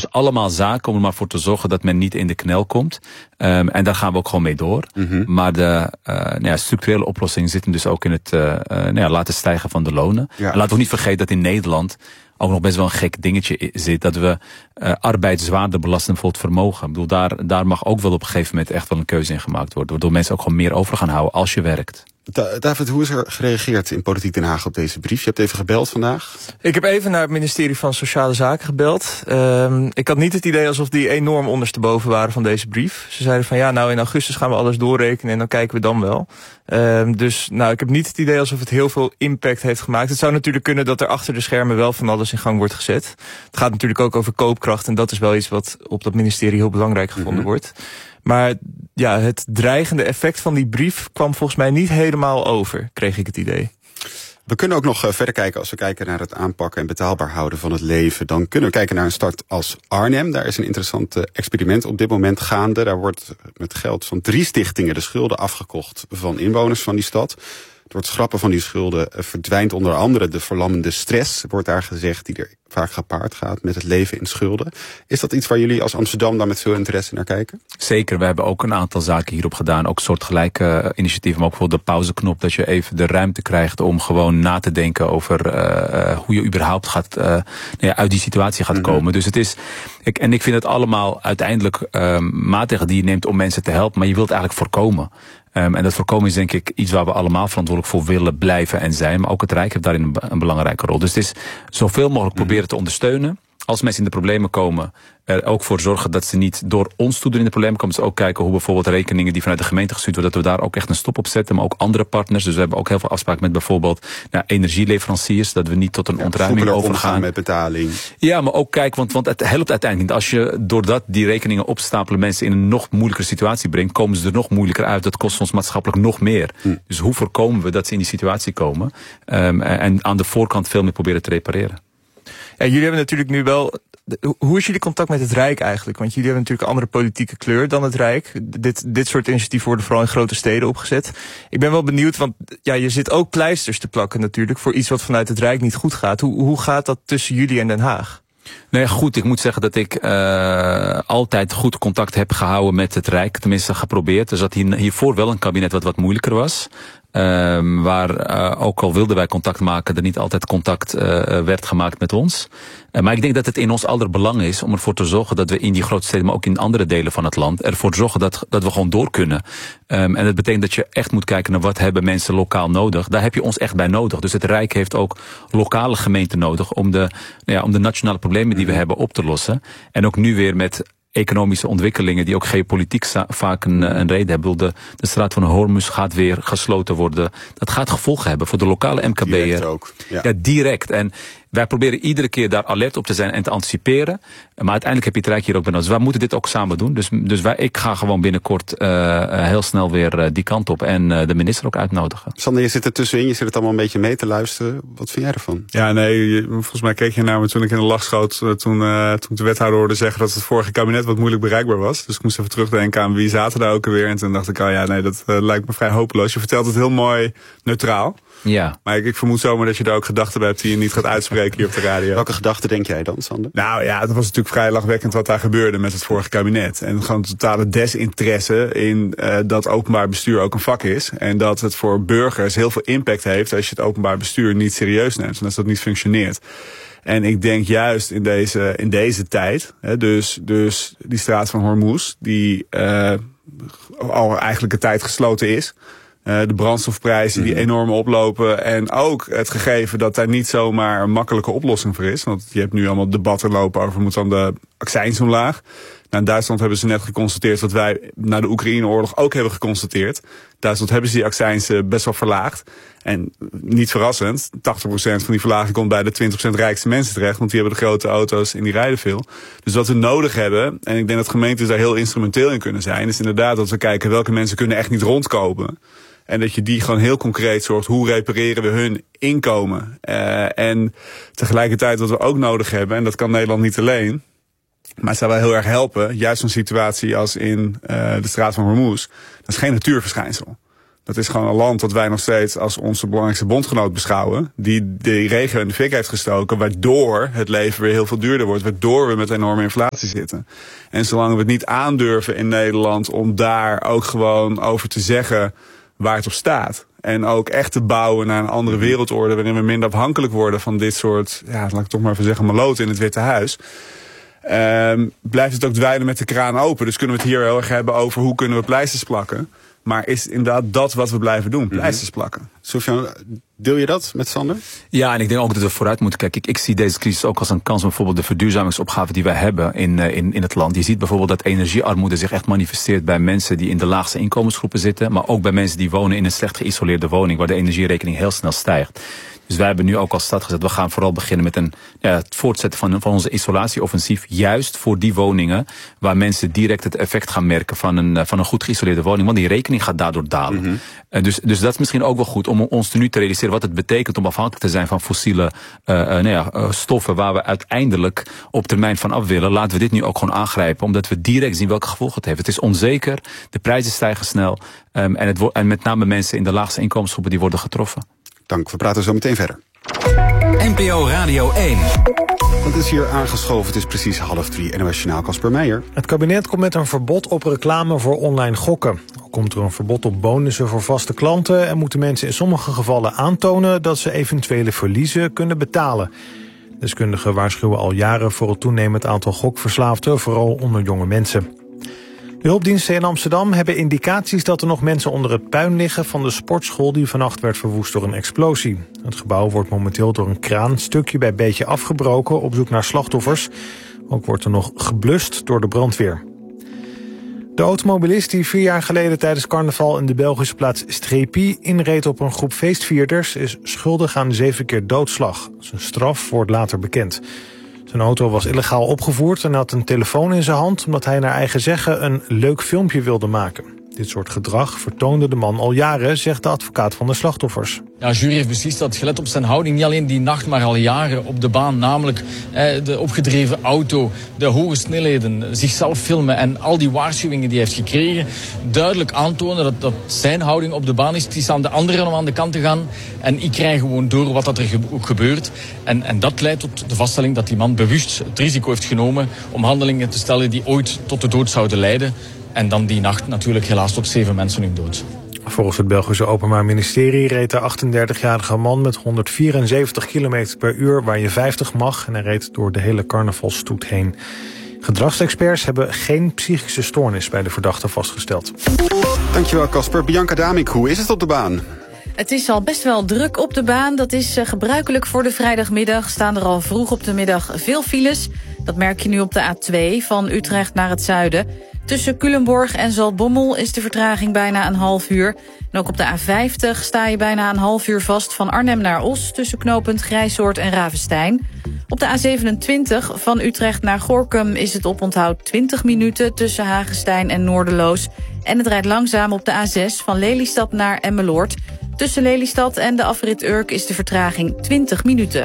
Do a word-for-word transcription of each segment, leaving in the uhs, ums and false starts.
zijn allemaal zaken om er maar voor te zorgen dat men niet in de knel komt. Um, en daar gaan we ook gewoon mee door. Mm-hmm. Maar de uh, nou ja, structurele oplossingen zitten dus ook in het uh, uh, nou ja, laten stijgen van de lonen. Ja. En laten we niet vergeten dat in Nederland ook nog best wel een gek dingetje zit. Dat we uh, arbeidswaarde belasten voor het vermogen. Ik bedoel, daar, daar mag ook wel op een gegeven moment echt wel een keuze in gemaakt worden. Waardoor mensen ook gewoon meer over gaan houden als je werkt. David, hoe is er gereageerd in Politiek Den Haag op deze brief? Je hebt even gebeld vandaag. Ik heb even naar het ministerie van Sociale Zaken gebeld. Um, ik had niet het idee alsof die enorm ondersteboven waren van deze brief. Ze zeiden van ja, nou in augustus gaan we alles doorrekenen en dan kijken we dan wel. Um, dus nou, ik heb niet het idee alsof het heel veel impact heeft gemaakt. Het zou natuurlijk kunnen dat er achter de schermen wel van alles in gang wordt gezet. Het gaat natuurlijk ook over koopkracht en dat is wel iets wat op dat ministerie heel belangrijk gevonden mm-hmm. wordt. Maar ja, het dreigende effect van die brief kwam volgens mij niet helemaal over, kreeg ik het idee. We kunnen ook nog verder kijken als we kijken naar het aanpakken en betaalbaar houden van het leven. Dan kunnen we kijken naar een stad als Arnhem. Daar is een interessant experiment op dit moment gaande. Daar wordt met geld van drie stichtingen de schulden afgekocht van inwoners van die stad. Door het schrappen van die schulden verdwijnt onder andere de verlammende stress, wordt daar gezegd, die er vaak gepaard gaat met het leven in schulden. Is dat iets waar jullie als Amsterdam dan met veel interesse naar kijken? Zeker, we hebben ook een aantal zaken hierop gedaan. Ook soortgelijke uh, initiatieven, maar ook bijvoorbeeld de pauzeknop, dat je even de ruimte krijgt om gewoon na te denken over uh, uh, hoe je überhaupt gaat, uh, nou ja, uit die situatie gaat mm-hmm. komen. Dus het is, ik, en ik vind het allemaal uiteindelijk uh, maatregelen die je neemt om mensen te helpen, maar je wilt eigenlijk voorkomen. Um, en dat voorkomen is denk ik iets waar we allemaal verantwoordelijk voor willen blijven en zijn. Maar ook het Rijk heeft daarin een, een belangrijke rol. Dus het is zoveel mogelijk proberen te ondersteunen. Als mensen in de problemen komen, er ook voor zorgen dat ze niet door ons toe in de problemen komen. Dus ook kijken hoe bijvoorbeeld rekeningen die vanuit de gemeente gestuurd worden, dat we daar ook echt een stop op zetten. Maar ook andere partners. Dus we hebben ook heel veel afspraken met bijvoorbeeld nou, energieleveranciers. Dat we niet tot een ja, ontruiming overgaan. Met betaling. Ja, maar ook kijk, want, want het helpt uiteindelijk niet. Als je doordat die rekeningen opstapelen mensen in een nog moeilijkere situatie brengt, komen ze er nog moeilijker uit. Dat kost ons maatschappelijk nog meer. Hm. Dus hoe voorkomen we dat ze in die situatie komen? Um, en aan de voorkant veel meer proberen te repareren. Ja, jullie hebben natuurlijk nu wel. Hoe is jullie contact met het Rijk eigenlijk? Want jullie hebben natuurlijk een andere politieke kleur dan het Rijk. Dit, dit soort initiatieven worden vooral in grote steden opgezet. Ik ben wel benieuwd, want ja, je zit ook pleisters te plakken natuurlijk voor iets wat vanuit het Rijk niet goed gaat. Hoe, hoe gaat dat tussen jullie en Den Haag? Nee, goed, ik moet zeggen dat ik uh, altijd goed contact heb gehouden met het Rijk. Tenminste geprobeerd. Er zat hier, hiervoor wel een kabinet wat wat moeilijker was. Um, waar uh, ook al wilden wij contact maken, er niet altijd contact uh, werd gemaakt met ons. Uh, maar ik denk dat het in ons aller belang is om ervoor te zorgen dat we in die grote steden, maar ook in andere delen van het land, ervoor zorgen dat, dat we gewoon door kunnen. Um, en dat betekent dat je echt moet kijken naar wat hebben mensen lokaal nodig. Daar heb je ons echt bij nodig. Dus het Rijk heeft ook lokale gemeenten nodig om de, nou ja, om de nationale problemen die we hebben op te lossen. En ook nu weer met economische ontwikkelingen die ook geopolitiek vaak een, een reden hebben. De, de straat van Hormuz gaat weer gesloten worden. Dat gaat gevolgen hebben voor de lokale M K B'er. Direct ook. Ja. Ja, direct. En wij proberen iedere keer daar alert op te zijn en te anticiperen. Maar uiteindelijk heb je het Rijk hier ook bij nodig. Dus wij moeten dit ook samen doen. Dus, dus wij, ik ga gewoon binnenkort uh, heel snel weer uh, die kant op en uh, de minister ook uitnodigen. Sander, je zit er tussenin, je zit het allemaal een beetje mee te luisteren. Wat vind jij ervan? Ja, nee, je, volgens mij keek je naar me toen ik in de lach schoot. Toen, uh, toen ik de wethouder hoorde zeggen dat het vorige kabinet wat moeilijk bereikbaar was. Dus ik moest even terugdenken aan wie zaten daar ook alweer. En toen dacht ik, oh ja, nee, dat uh, lijkt me vrij hopeloos. Je vertelt het heel mooi neutraal. Ja. Maar ik, ik vermoed zomaar dat je daar ook gedachten bij hebt die je niet gaat uitspreken hier op de radio. Welke gedachten denk jij dan, Sander? Nou ja, het was natuurlijk vrij lachwekkend wat daar gebeurde met het vorige kabinet. En gewoon totale desinteresse in uh, dat openbaar bestuur ook een vak is. En dat het voor burgers heel veel impact heeft als je het openbaar bestuur niet serieus neemt. En als dat niet functioneert. En ik denk juist in deze, in deze tijd, hè, dus, dus die straat van Hormuz, die uh, al eigenlijk een tijd gesloten is. Uh, de brandstofprijzen die enorm oplopen. En ook het gegeven dat daar niet zomaar een makkelijke oplossing voor is. Want je hebt nu allemaal debatten lopen over moet dan de accijns omlaag. Nou, in Duitsland hebben ze net geconstateerd wat wij na de Oekraïne-oorlog ook hebben geconstateerd. In Duitsland hebben ze die accijns best wel verlaagd. En niet verrassend, tachtig procent van die verlaging komt bij de twintig procent rijkste mensen terecht. Want die hebben de grote auto's en die rijden veel. Dus wat we nodig hebben, en ik denk dat gemeentes daar heel instrumenteel in kunnen zijn, is inderdaad dat we kijken welke mensen kunnen echt niet rondkopen. En dat je die gewoon heel concreet zorgt, hoe repareren we hun inkomen. Uh, en tegelijkertijd wat we ook nodig hebben, en dat kan Nederland niet alleen, maar het zou wel heel erg helpen, juist zo'n situatie als in uh, de straat van Hormuz. Dat is geen natuurverschijnsel. Dat is gewoon een land dat wij nog steeds als onze belangrijkste bondgenoot beschouwen. Die de regio in de fik heeft gestoken. Waardoor het leven weer heel veel duurder wordt. Waardoor we met enorme inflatie zitten. En zolang we het niet aandurven in Nederland om daar ook gewoon over te zeggen waar het op staat. En ook echt te bouwen naar een andere wereldorde waarin we minder afhankelijk worden van dit soort, ja, laat ik toch maar even zeggen, maloten in het Witte Huis. Um, blijft het ook dweilen met de kraan open. Dus kunnen we het hier heel erg hebben over hoe kunnen we pleisters plakken. Maar is het inderdaad dat wat we blijven doen? Pleisters plakken. Sufjan, deel je dat met Sander? Ja, en ik denk ook dat we vooruit moeten kijken. Ik, ik zie deze crisis ook als een kans om bijvoorbeeld de verduurzamingsopgave die wij hebben in, in, in het land. Je ziet bijvoorbeeld dat energiearmoede zich echt manifesteert bij mensen die in de laagste inkomensgroepen zitten. Maar ook bij mensen die wonen in een slecht geïsoleerde woning waar de energierekening heel snel stijgt. Dus wij hebben nu ook als stad gezet, we gaan vooral beginnen met een, ja, het voortzetten van, van onze isolatieoffensief. Juist voor die woningen waar mensen direct het effect gaan merken van een, van een goed geïsoleerde woning. Want die rekening gaat daardoor dalen. Mm-hmm. Uh, dus, dus dat is misschien ook wel goed om ons te nu te realiseren wat het betekent om afhankelijk te zijn van fossiele uh, uh, nou ja, uh, stoffen waar we uiteindelijk op termijn van af willen. Laten we dit nu ook gewoon aangrijpen, omdat we direct zien welke gevolgen het heeft. Het is onzeker, de prijzen stijgen snel um, en, het wo- en met name mensen in de laagste inkomensgroepen die worden getroffen. Dank, we praten zo meteen verder. N P O Radio één. Dat is hier aangeschoven, het is precies half drie. N O S Journaal, Casper Meijer. Het kabinet komt met een verbod op reclame voor online gokken. Ook komt er een verbod op bonussen voor vaste klanten en moeten mensen in sommige gevallen aantonen dat ze eventuele verliezen kunnen betalen. Deskundigen waarschuwen al jaren voor het toenemend aantal gokverslaafden, vooral onder jonge mensen. De hulpdiensten in Amsterdam hebben indicaties dat er nog mensen onder het puin liggen van de sportschool die vannacht werd verwoest door een explosie. Het gebouw wordt momenteel door een kraan stukje bij beetje afgebroken op zoek naar slachtoffers. Ook wordt er nog geblust door de brandweer. De automobilist die vier jaar geleden tijdens carnaval in de Belgische plaats Strépy inreed op een groep feestvierders is schuldig aan zeven keer doodslag. Zijn straf wordt later bekend. Zijn auto was illegaal opgevoerd en had een telefoon in zijn hand omdat hij naar eigen zeggen een leuk filmpje wilde maken. Dit soort gedrag vertoonde de man al jaren, zegt de advocaat van de slachtoffers. Ja, de jury heeft beslist dat gelet op zijn houding, niet alleen die nacht, maar al jaren op de baan. Namelijk eh, de opgedreven auto, de hoge snelheden, zichzelf filmen en al die waarschuwingen die hij heeft gekregen. Duidelijk aantonen dat, dat zijn houding op de baan is. Het is aan de anderen om aan de kant te gaan. En ik krijg gewoon door wat dat er ge- ook gebeurt. En, en dat leidt tot de vaststelling dat die man bewust het risico heeft genomen om handelingen te stellen die ooit tot de dood zouden leiden. En dan die nacht natuurlijk helaas tot zeven mensen hun dood. Volgens het Belgische Openbaar Ministerie reed de achtendertigjarige man met honderdvierenzeventig kilometer per uur waar je vijftig mag en hij reed door de hele carnavalsstoet heen. Gedragsexperts hebben geen psychische stoornis bij de verdachte vastgesteld. Dankjewel Casper. Bianca Damink, hoe is het op de baan? Het is al best wel druk op de baan. Dat is uh, gebruikelijk voor de vrijdagmiddag. Staan er al vroeg op de middag veel files. Dat merk je nu op de A twee van Utrecht naar het zuiden. Tussen Culemborg en Zaltbommel is de vertraging bijna een half uur. En ook op de A vijftig sta je bijna een half uur vast van Arnhem naar Os tussen knooppunt Grijsoord en Ravenstein. Op de A zevenentwintig van Utrecht naar Gorinchem is het oponthoud twintig minuten tussen Hagestein en Noorderloos. En het rijdt langzaam op de A zes van Lelystad naar Emmeloord. Tussen Lelystad en de afrit Urk is de vertraging twintig minuten.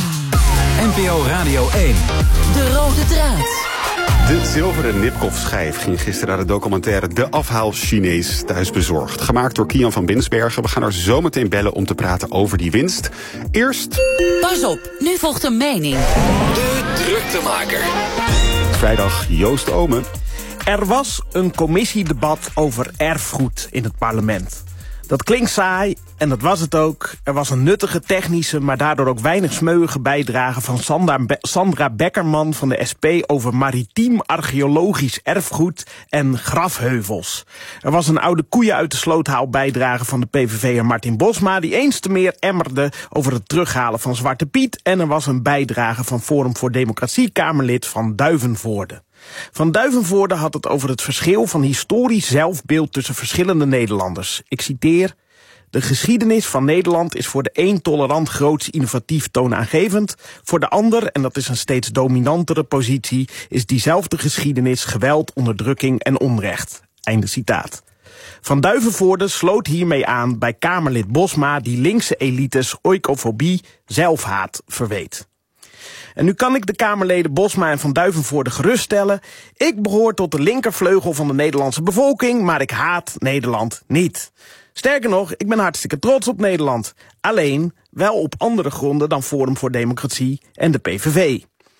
N P O Radio één. De rode draad. De zilveren Nipkoff-schijf ging gisteren naar de documentaire De Afhaal Chinees thuis bezorgd. Gemaakt door Kian van Binsbergen. We gaan er zo meteen bellen om te praten over die winst. Eerst... Pas op, nu volgt een mening. De druktemaker. Vrijdag Joost Omen. Er was een commissiedebat over erfgoed in het parlement. Dat klinkt saai, en dat was het ook. Er was een nuttige technische, maar daardoor ook weinig smeuïge bijdrage van Sandra, Be- Sandra Beckerman van de S P over maritiem archeologisch erfgoed en grafheuvels. Er was een oude koeien uit de sloot haal bijdrage van de P V V'er Martin Bosma, die eens te meer emmerde over het terughalen van Zwarte Piet. En er was een bijdrage van Forum voor Democratie Kamerlid van Duivenvoorde. Van Duivenvoorde had het over het verschil van historisch zelfbeeld tussen verschillende Nederlanders. Ik citeer: de geschiedenis van Nederland is voor de een tolerant, groots, innovatief, toonaangevend. Voor de ander, en dat is een steeds dominantere positie, is diezelfde geschiedenis geweld, onderdrukking en onrecht. Einde citaat. Van Duivenvoorde sloot hiermee aan bij Kamerlid Bosma, die linkse elites oikofobie, zelfhaat verweet. En nu kan ik de Kamerleden Bosma en Van Duivenvoorde geruststellen: ik behoor tot de linkervleugel van de Nederlandse bevolking, maar ik haat Nederland niet. Sterker nog, ik ben hartstikke trots op Nederland. Alleen wel op andere gronden dan Forum voor Democratie en de P V V.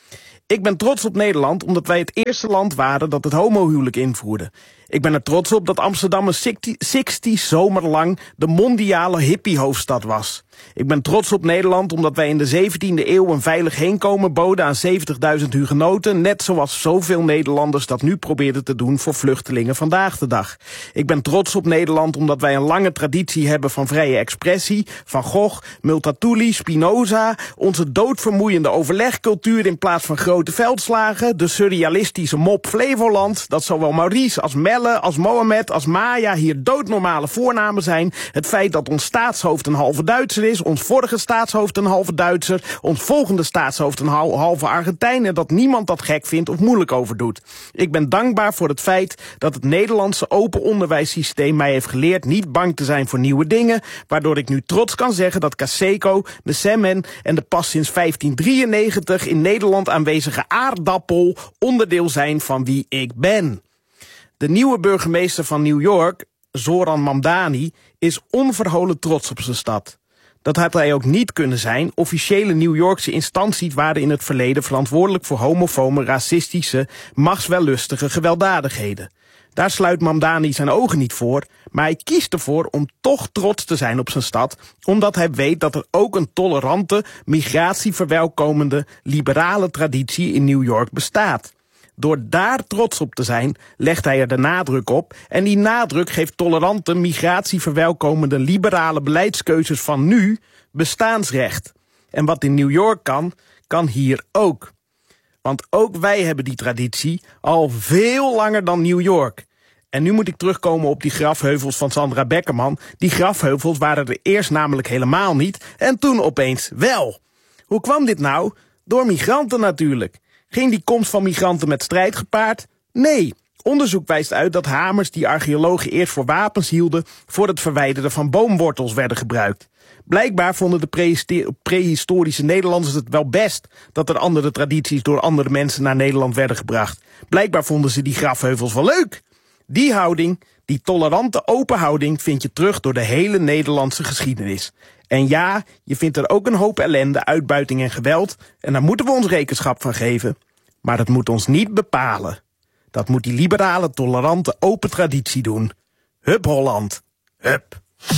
Ik ben trots op Nederland omdat wij het eerste land waren dat het homohuwelijk invoerde. Ik ben er trots op dat Amsterdam een zestig zomerlang de mondiale hippiehoofdstad was. Ik ben trots op Nederland omdat wij in de zeventiende eeuw een veilig heenkomen boden aan zeventigduizend hugenoten, net zoals zoveel Nederlanders dat nu probeerden te doen voor vluchtelingen vandaag de dag. Ik ben trots op Nederland omdat wij een lange traditie hebben van vrije expressie, Van Gogh, Multatuli, Spinoza, onze doodvermoeiende overlegcultuur in plaats van grote veldslagen, de surrealistische mop Flevoland, dat zowel Maurice als Melle, als Mohammed, als Maya hier doodnormale voornamen zijn, het feit dat ons staatshoofd een halve Duitser is, ons vorige staatshoofd een halve Duitser, ons volgende staatshoofd een halve Argentijn en dat niemand dat gek vindt of moeilijk over doet. Ik ben dankbaar voor het feit dat het Nederlandse open onderwijssysteem mij heeft geleerd niet bang te zijn voor nieuwe dingen, waardoor ik nu trots kan zeggen dat Caseco, de Semen en de pas sinds vijftien drieënnegentig in Nederland aanwezige aardappel onderdeel zijn van wie ik ben. De nieuwe burgemeester van New York, Zoran Mamdani, is onverholen trots op zijn stad. Dat had hij ook niet kunnen zijn. Officiële New Yorkse instanties waren in het verleden verantwoordelijk voor homofobe, racistische, machtswellustige gewelddadigheden. Daar sluit Mamdani zijn ogen niet voor, maar hij kiest ervoor om toch trots te zijn op zijn stad, omdat hij weet dat er ook een tolerante, migratieverwelkomende, liberale traditie in New York bestaat. Door daar trots op te zijn, legt hij er de nadruk op en die nadruk geeft tolerante, migratieverwelkomende, liberale beleidskeuzes van nu bestaansrecht. En wat in New York kan, kan hier ook. Want ook wij hebben die traditie al veel langer dan New York. En nu moet ik terugkomen op die grafheuvels van Sandra Beckerman. Die grafheuvels waren er eerst namelijk helemaal niet en toen opeens wel. Hoe kwam dit nou? Door migranten natuurlijk. Ging die komst van migranten met strijd gepaard? Nee. Onderzoek wijst uit dat hamers die archeologen eerst voor wapens hielden voor het verwijderen van boomwortels werden gebruikt. Blijkbaar vonden de prehistorische Nederlanders het wel best dat er andere tradities door andere mensen naar Nederland werden gebracht. Blijkbaar vonden ze die grafheuvels wel leuk. Die houding, die tolerante open houding, vind je terug door de hele Nederlandse geschiedenis. En ja, je vindt er ook een hoop ellende, uitbuiting en geweld. En daar moeten we ons rekenschap van geven. Maar dat moet ons niet bepalen. Dat moet die liberale, tolerante, open traditie doen. Hup Holland. Hup.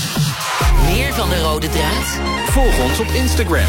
Meer van de rode draad? Volg ons op Instagram.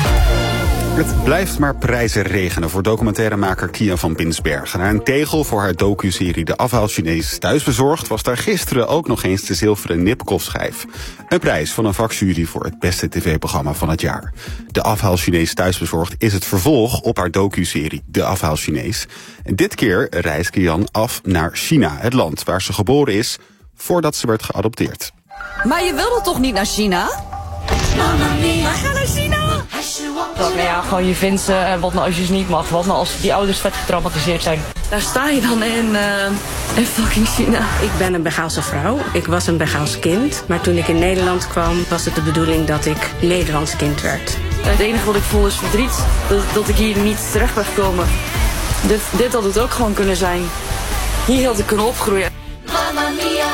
Het blijft maar prijzen regenen voor documentairemaker Kian van Binsbergen. Na een tegel voor haar docuserie De Afhaal Chinees Thuisbezorgd was daar gisteren ook nog eens de zilveren Nipkoff-schijf. Een prijs van een vakjury voor het beste tv-programma van het jaar. De Afhaal Chinees Thuisbezorgd is het vervolg op haar docuserie De Afhaal Chinees. En dit keer reist Kian af naar China, het land waar ze geboren is voordat ze werd geadopteerd. Maar je wilde toch niet naar China? Mamma mia, ga naar China! Dat, nou ja, gewoon je vindt ze, en wat nou als je ze niet mag, wat nou als die ouders vet getraumatiseerd zijn. Daar sta je dan in, uh, in fucking China. Ik ben een Begaalse vrouw, ik was een Begaals kind. Maar toen ik in Nederland kwam, was het de bedoeling dat ik Nederlands kind werd. Het enige wat ik voel is verdriet, dat, dat ik hier niet terecht ben gekomen. Dit, dit had het ook gewoon kunnen zijn. Hier had ik kunnen opgroeien. Mamma mia,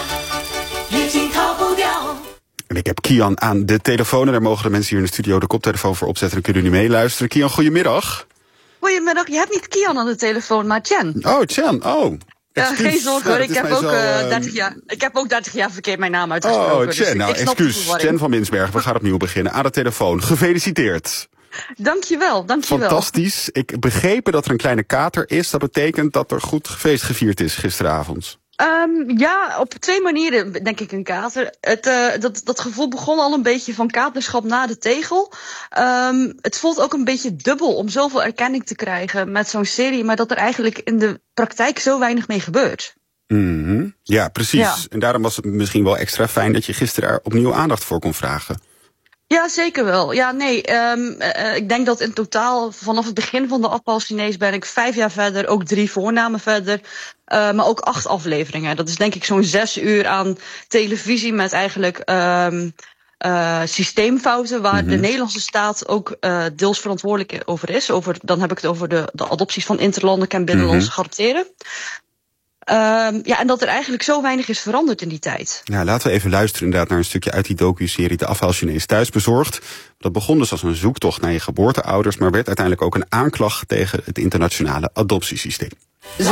en ik heb Kian aan de telefoon en daar mogen de mensen hier in de studio de koptelefoon voor opzetten en kunnen nu meeluisteren. Kian, goedemiddag. Goedemiddag, je hebt niet Kian aan de telefoon, maar Chen. Oh, Chen, oh. Ja, geen zorgen hoor, ja, ik, heb ook, zo, uh, dertig jaar, ik heb ook dertig jaar verkeerd mijn naam uitgesproken. Oh, Chen, dus nou ik, ik excuus. Chen van Binsbergen, we gaan opnieuw beginnen. Aan de telefoon, gefeliciteerd. Dankjewel, dankjewel. Fantastisch. Ik begrepen dat er een kleine kater is. Dat betekent dat er goed feest gevierd is gisteravond. Um, ja, op twee manieren denk ik een kater. Het, uh, dat, dat gevoel begon al een beetje van katerschap na de tegel. Um, het voelt ook een beetje dubbel om zoveel erkenning te krijgen met zo'n serie, maar dat er eigenlijk in de praktijk zo weinig mee gebeurt. Mm-hmm. Ja, precies. Ja. En daarom was het misschien wel extra fijn dat je gisteren daar opnieuw aandacht voor kon vragen. Ja, zeker wel. Ja, nee, um, uh, ik denk dat in totaal vanaf het begin van de Afhaal Chinees ben ik vijf jaar verder, ook drie voornamen verder, uh, maar ook acht afleveringen. Dat is denk ik zo'n zes uur aan televisie met eigenlijk um, uh, systeemfouten waar mm-hmm. de Nederlandse staat ook uh, deels verantwoordelijk over is. Over, dan heb ik het over de, de adopties van interlandelijke en binnenlandse mm-hmm. geadopteerden. Um, ja, en dat er eigenlijk zo weinig is veranderd in die tijd. Ja, laten we even luisteren inderdaad naar een stukje uit die docu-serie De Afhaal Chinees Thuisbezorgd. Dat begon dus als een zoektocht naar je geboorteouders, maar werd uiteindelijk ook een aanklacht tegen het internationale adoptiesysteem.